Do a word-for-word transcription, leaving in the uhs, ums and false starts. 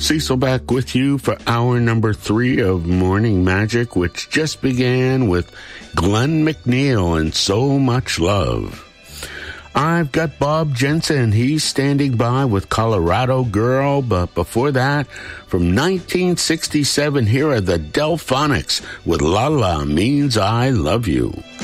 Cecil back with you for hour number three of Morning Magic, which just began with Glenn McNeil and So Much Love. I've got Bob Jensen. He's standing by with Colorado Girl. But before that, from nineteen sixty-seven, here are the Delphonics with La La Means I Love You.